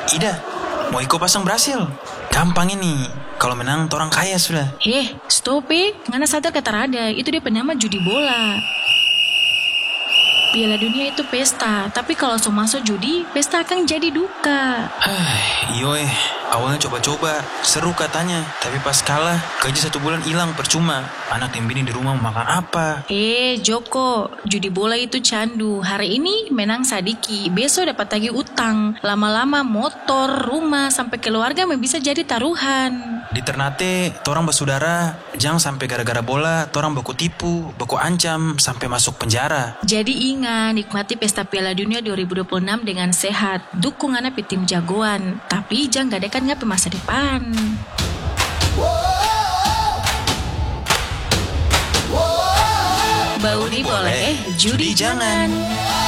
Ida, mau ikut pasang Brasil. Gampang ini. Kalau menang, orang kaya sudah. Stop ngana sadar kata Rada, itu dia penama judi bola. Piala Dunia itu pesta, tapi kalau masuk judi, pesta akan jadi duka. Iyo awalnya coba-coba, seru katanya. Tapi pas kalah, gaji 1 bulan hilang percuma. Anak dan bini di rumah mau makan apa? Joko, judi bola itu candu. Hari ini menang sadiki, besok dapat tagih utang. Lama-lama motor, rumah, sampai keluarga bisa jadi taruhan. Di Ternate, torang bersaudara. Jangan sampai gara-gara bola, torang baku tipu, baku ancam, sampai masuk penjara. Jadi ingat, nikmati pesta Piala Dunia 2026 dengan sehat. Dukung anak tim jagoan, tapi jangan gadekan ngapain masa depan. Bauri boleh, judi jangan.